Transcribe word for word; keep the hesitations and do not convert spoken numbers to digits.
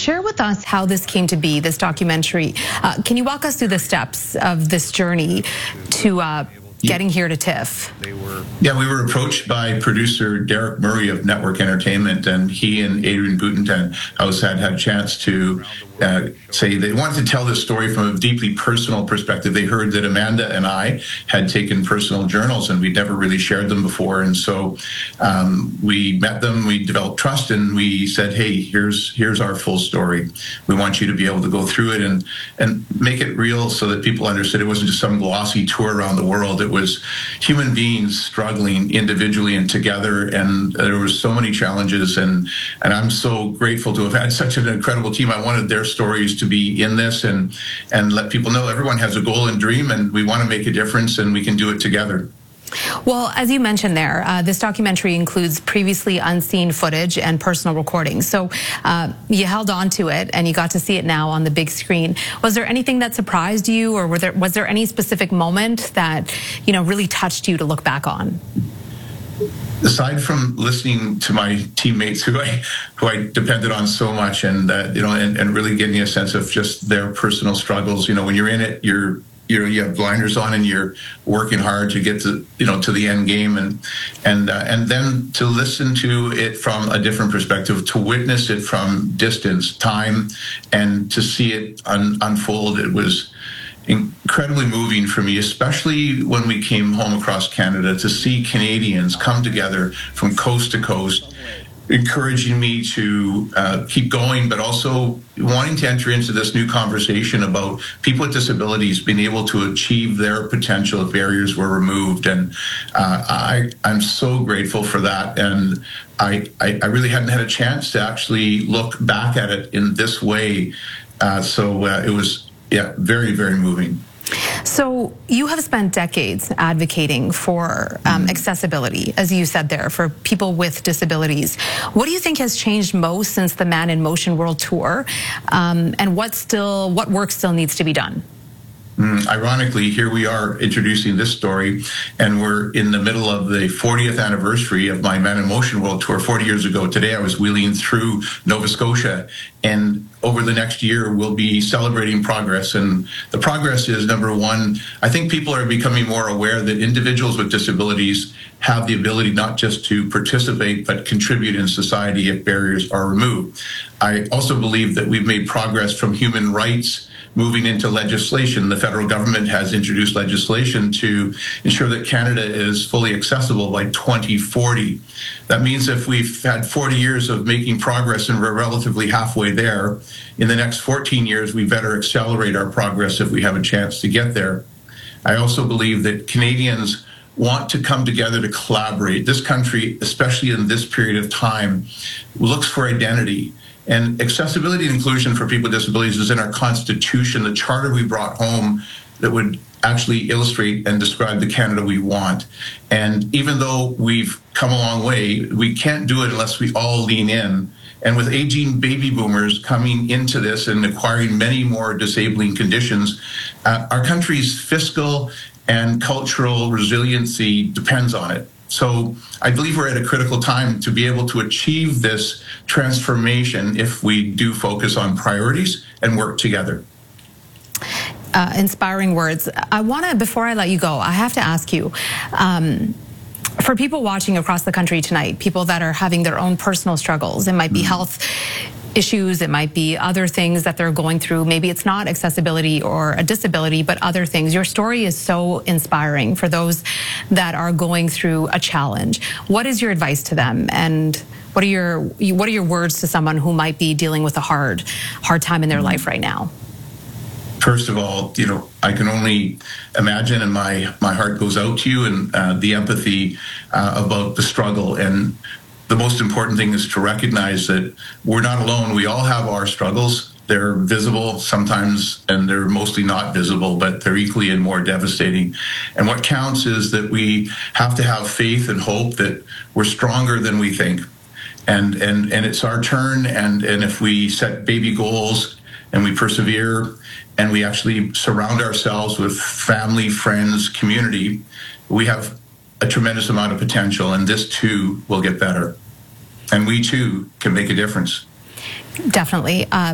Share with us how this came to be, this documentary. Uh, can you walk us through the steps of this journey to uh, getting here to TIFF? Yeah, we were approached by producer Derek Murray of Network Entertainment, and he and Adrian Boutentin House had had a chance to uh, say they wanted to tell this story from a deeply personal perspective. They heard that Amanda and I had taken personal journals, and we'd never really shared them before. And so um, we met them, we developed trust, and we said, hey, here's here's our full story. We want you to be able to go through it and, and make it real so that people understood it wasn't just some glossy tour around the world. It was human beings struggling individually and together, and there were so many challenges, and and I'm so grateful to have had such an incredible team. I wanted their stories to be in this and and let people know everyone has a goal and dream, and we want to make a difference, and we can do it together. Well, as you mentioned there, uh, this documentary includes previously unseen footage and personal recordings. So uh, you held on to it and you got to see it now on the big screen. Was there anything that surprised you, or were there, was there any specific moment that, you know, really touched you to look back on? Aside from listening to my teammates who I who I depended on so much, and uh, you know, and, and really getting a sense of just their personal struggles. You know, when you're in it, you're you know you have blinders on and you're working hard to get to you know to the end game, and and uh, and then to listen to it from a different perspective, to witness it from distance, time, and to see it un unfold. It was incredibly moving for me, especially when we came home across Canada, to see Canadians come together from coast to coast, encouraging me to uh, keep going, but also wanting to enter into this new conversation about people with disabilities being able to achieve their potential if barriers were removed. And uh, I, I'm so grateful for that. And I, I, I really hadn't had a chance to actually look back at it in this way. Uh, so uh, it was, yeah, very, very moving. So you have spent decades advocating for um, accessibility, as you said there, for people with disabilities. What do you think has changed most since the Man in Motion World Tour, um, and what still, what work still needs to be done? Mm, ironically, here we are introducing this story, and we're in the middle of the fortieth anniversary of my Man in Motion World Tour. forty years ago today, I was wheeling through Nova Scotia, and over the next year, we'll be celebrating progress. And the progress is, number one, I think people are becoming more aware that individuals with disabilities have the ability not just to participate, but contribute in society if barriers are removed. I also believe that we've made progress from human rights moving into legislation. The federal government has introduced legislation to ensure that Canada is fully accessible by twenty forty. That means if we've had forty years of making progress and we're relatively halfway there, in the next fourteen years, we better accelerate our progress if we have a chance to get there. I also believe that Canadians want to come together to collaborate. This country, especially in this period of time, looks for identity. And accessibility and inclusion for people with disabilities is in our Constitution, the charter we brought home that would actually illustrate and describe the Canada we want. And even though we've come a long way, we can't do it unless we all lean in. And with aging baby boomers coming into this and acquiring many more disabling conditions, uh, our country's fiscal and cultural resiliency depends on it. So I believe we're at a critical time to be able to achieve this transformation if we do focus on priorities and work together. Uh, inspiring words. I want to, before I let you go, I have to ask you, um, for people watching across the country tonight, people that are having their own personal struggles, it might be mm-hmm. health issues, it might be other things that they're going through. Maybe it's not accessibility or a disability, but other things. Your story is so inspiring for those that are going through a challenge. What is your advice to them, and what are your what are your words to someone who might be dealing with a hard hard time in their mm-hmm. life right now? First of all, you know, I can only imagine, and my my heart goes out to you, and uh, the empathy uh, about the struggle. And the most important thing is to recognize that we're not alone. We all have our struggles. They're visible sometimes, and they're mostly not visible, but they're equally and more devastating. And what counts is that we have to have faith and hope that we're stronger than we think. And and and it's our turn. And and if we set baby goals and we persevere and we actually surround ourselves with family, friends, community, we have a tremendous amount of potential, and this too will get better. And we too can make a difference. Definitely. Uh